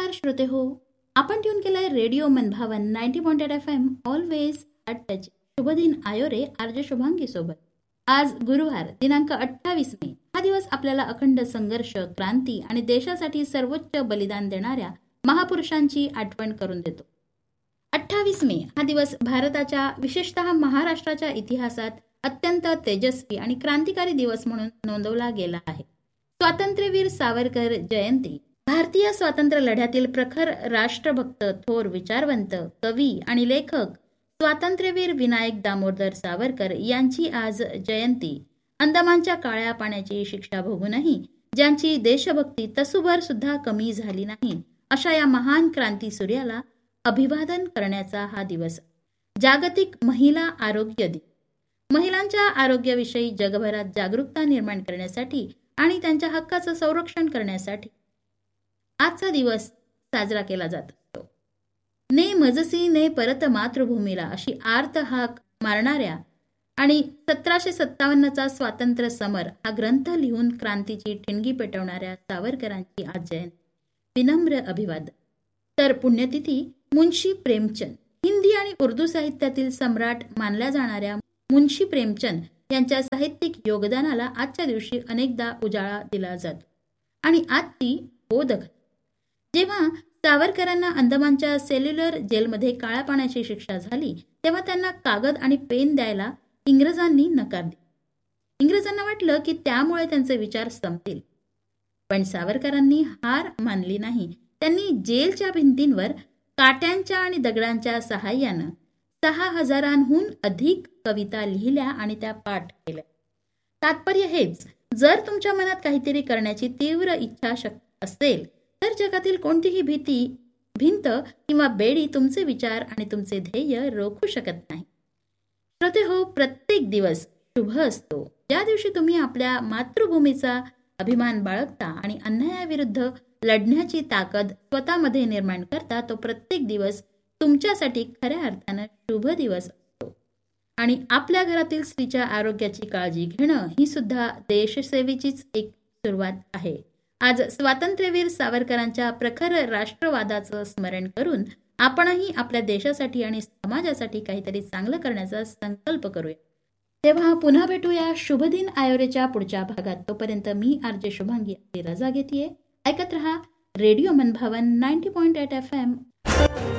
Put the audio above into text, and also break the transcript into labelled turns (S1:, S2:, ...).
S1: नमस्कार श्रोते हो, आपण ट्यून केलाय रेडिओ मनभावन 90.8 FM always at touch. शुभदिन आयोरे RJ Shubhangi सोबत. आज गुरुवार दिनांक 28 मे. हा दिवस आपल्याला अखंड संघर्ष, क्रांती आणि देशासाठी सर्वोच्च बलिदान देणाऱ्या महापुरुषांची आठवण करून देतो. 28 मे हा दिवस भारताच्या विशेषतः महाराष्ट्राच्या इतिहासात अत्यंत तेजस्वी आणि क्रांतिकारी दिवस म्हणून नोंदवला गेला आहे. स्वातंत्र्यवीर सावरकर जयंती. भारतीय स्वातंत्र्य लढ्यातील प्रखर राष्ट्रभक्त, थोर विचारवंत, कवी आणि लेखक स्वातंत्र्यवीर विनायक दामोदर सावरकर यांची आज जयंती. अंदमानच्या काळ्या पाण्याची शिक्षा भोगूनही ज्यांची देशभक्ती तसूभर सुद्धा कमी झाली नाही, अशा या महान क्रांतीसूर्याला अभिवादन करण्याचा हा दिवस. जागतिक महिला आरोग्य दिन. महिलांच्या आरोग्याविषयी जगभरात जागरूकता निर्माण करण्यासाठी आणि त्यांच्या हक्काचं संरक्षण करण्यासाठी आजचा दिवस साजरा केला जात असतो. ने मजसी ने परत मातृभूमीला अशी आर्त हाक मारणाऱ्या आणि 1757चा स्वातंत्र्य समर हा ग्रंथ लिहून क्रांतीची ठिणगी पेटवणाऱ्या सावरकरांची आज जयंती. विनम्र अभिवादन. तर पुण्यतिथी मुंशी प्रेमचंद. हिंदी आणि उर्दू साहित्यातील सम्राट मानल्या जाणाऱ्या मुंशी प्रेमचंद यांच्या साहित्यिक योगदानाला आजच्या दिवशी अनेकदा उजाळा दिला जातो. आणि आजची बोधक. जेव्हा सावरकरांना अंदमानच्या सेल्युलर जेलमध्ये काळ्या पाण्याची शिक्षा झाली, तेव्हा त्यांना कागद आणि पेन द्यायला इंग्रजांनी नकार दिला. इंग्रजांना वाटलं की त्यामुळे त्यांचे विचार संपतील. पण सावरकरांनी हार मानली नाही. त्यांनी जेलच्या भिंतींवर काट्यांच्या आणि दगडांच्या सहाय्यानं 6000हून अधिक कविता लिहिल्या आणि त्या पाठ केल्या. तात्पर्य हेच, जर तुमच्या मनात काहीतरी करण्याची तीव्र इच्छा असेल तर जगातील कोणतीही भिंत किंवा बेडी तुमचे विचार आणि तुमचे ध्येय रोखू शकत नाही. श्रोते हो, प्रत्येक दिवस शुभ असतो ज्या दिवशी तुम्ही आपल्या मातृभूमीचा अभिमान बाळगता आणि अन्यायाविरुद्ध लढण्याची ताकद स्वतःमध्ये निर्माण करता. तो प्रत्येक दिवस तुमच्यासाठी खऱ्या अर्थानं शुभ दिवस असतो. आणि आपल्या घरातील स्त्रीच्या आरोग्याची काळजी घेणं ही सुद्धा देशसेवेचीच एक सुरुवात आहे. आज स्वातंत्र्यवीर सावरकरांच्या प्रखर राष्ट्रवादाचं स्मरण करून आपणही आपल्या देशासाठी आणि समाजासाठी काहीतरी चांगलं करण्याचा संकल्प करूया. तेव्हा पुन्हा भेटूया शुभदिन आयोरेच्या पुढच्या भागात. तोपर्यंत मी आरजे शुभांगी आपली रजा घेतेय. ऐकत रहा रेडिओ मनभावन 90.8 FM.